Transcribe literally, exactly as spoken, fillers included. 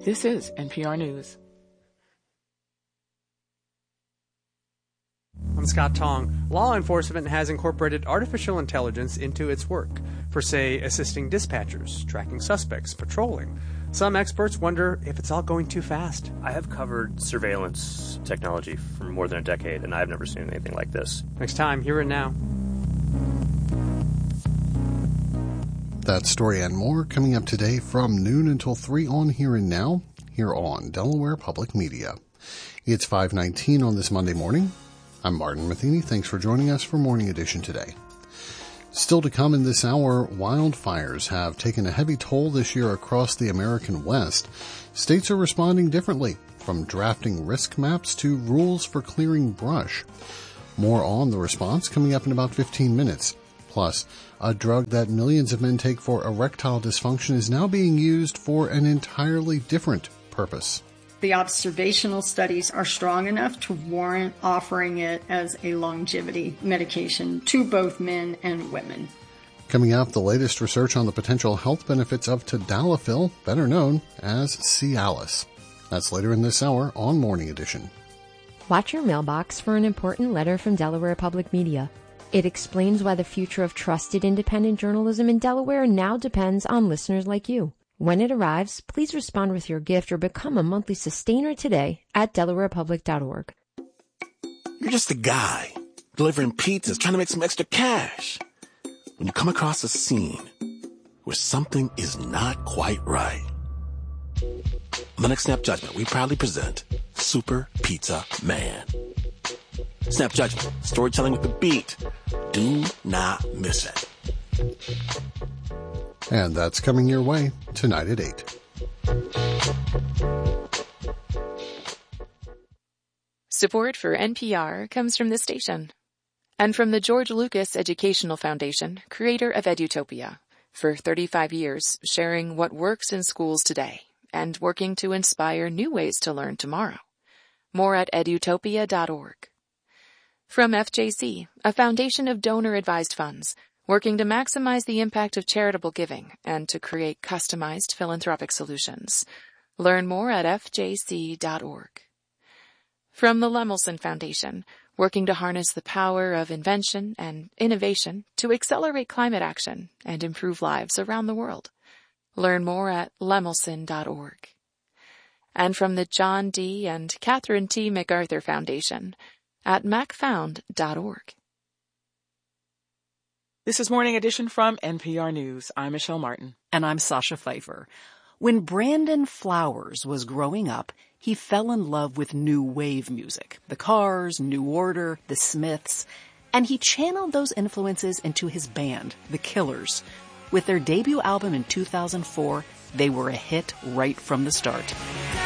This is N P R News. I'm Scott Tong. Law enforcement has incorporated artificial intelligence into its work for, say, assisting dispatchers, tracking suspects, patrolling. Some experts wonder if it's all going too fast. I have covered surveillance technology for more than a decade, and I've never seen anything like this. Next time, Here and Now. That story and more coming up today from noon until three on Here and Now, here on Delaware Public Media. It's five nineteen on this Monday morning. I'm Martin Matheny. Thanks for joining us for Morning Edition today. Still to come in this hour, wildfires have taken a heavy toll this year across the American West. States are responding differently, from drafting risk maps to rules for clearing brush. More on the response coming up in about fifteen minutes. Plus, a drug that millions of men take for erectile dysfunction is now being used for an entirely different purpose. The observational studies are strong enough to warrant offering it as a longevity medication to both men and women. Coming up, the latest research on the potential health benefits of tadalafil, better known as Cialis. That's later in this hour on Morning Edition. Watch your mailbox for an important letter from Delaware Public Media. It explains why the future of trusted independent journalism in Delaware now depends on listeners like you. When it arrives, please respond with your gift or become a monthly sustainer today at delaware public dot org. You're just a guy delivering pizzas, trying to make some extra cash, when you come across a scene where something is not quite right. On the next Snap Judgment, we proudly present Super Pizza Man. Snap Judgment, storytelling with the beat. Do not miss it. And that's coming your way tonight at eight. Support for N P R comes from this station and from the George Lucas Educational Foundation, creator of Edutopia, for thirty-five years sharing what works in schools today and working to inspire new ways to learn tomorrow. More at edutopia dot org. From F J C, a foundation of donor-advised funds, working to maximize the impact of charitable giving and to create customized philanthropic solutions. Learn more at f j c dot org. From the Lemelson Foundation, working to harness the power of invention and innovation to accelerate climate action and improve lives around the world. Learn more at lemelson dot org. And from the John D. and Catherine T. MacArthur Foundation at mac found dot org. This is Morning Edition from N P R News. I'm Michelle Martin. And I'm Sasha Pfeiffer. When Brandon Flowers was growing up, he fell in love with new wave music. The Cars, New Order, The Smiths. And he channeled those influences into his band, The Killers. With their debut album in two thousand four, they were a hit right from the start.